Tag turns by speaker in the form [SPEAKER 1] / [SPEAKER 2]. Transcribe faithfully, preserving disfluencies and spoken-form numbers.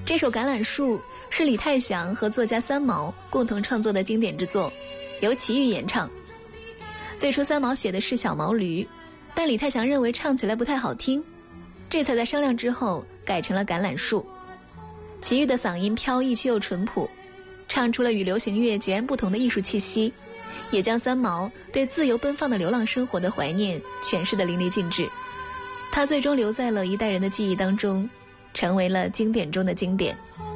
[SPEAKER 1] 这首《橄榄树》是李泰祥和作家三毛共同创作的经典之作，由齐豫演唱。最初三毛写的是小毛驴，但李泰祥认为唱起来不太好听，这才在商量之后改成了橄榄树。齐豫的嗓音飘逸却又淳朴，唱出了与流行乐截然不同的艺术气息，也将三毛对自由奔放的流浪生活的怀念诠释得淋漓尽致。他最终留在了一代人的记忆当中，成为了经典中的经典。